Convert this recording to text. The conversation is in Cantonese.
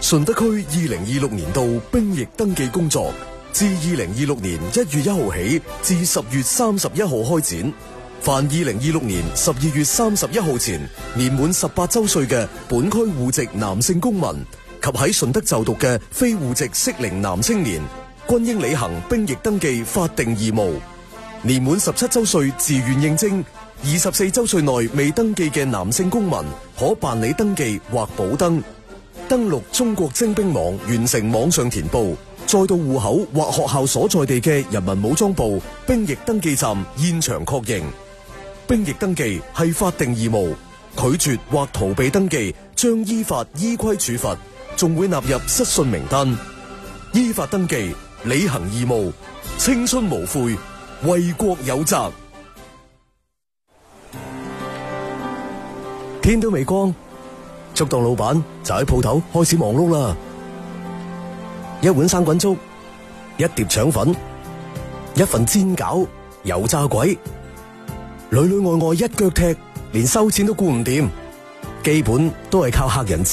順德區2026年度兵役登記工作自2026年1月1號起至10月31號開展。凡2026年12月31號前年滿18周歲嘅本區戶籍男性公民及喺順德就讀嘅非戶籍適齡男青年，均應履行兵役登記法定義務。年滿17周歲自願應徵，24周歲內未登記嘅男性公民可辦理登記或補登。登錄中國徵兵網完成網上填報，再到戶口或學校所在地嘅人民武裝部兵役登記站現場確認。兵役登記係法定義務，拒絕或逃避登記將依法依規處罰，仲會納入失信名單。依法登記，履行義務，青春無悔，為國有責。天都未光，粥檔老闆就喺鋪頭開始忙碌啦。一碗生滾粥，一碟腸粉，一份煎餃，油炸鬼，裏裏外外一腳踢，連收錢都顧唔掂，基本都係靠客人